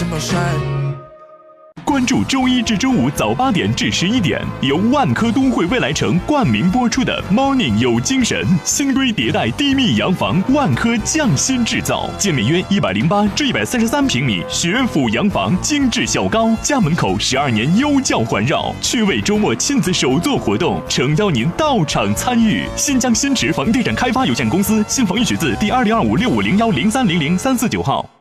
这么帅。 关注周一至周五早8点至11点，由万科都会未来城冠名播出的 Morning 有精神新规迭代低密洋房，万科匠心制造，建面约108至133平米学府洋房，精致效高，家门口12年优教环绕，趣味周末亲子手作活动，诚邀您到场参与。新疆新驰房地产开发有限公司新房预取自第2025650103003495号。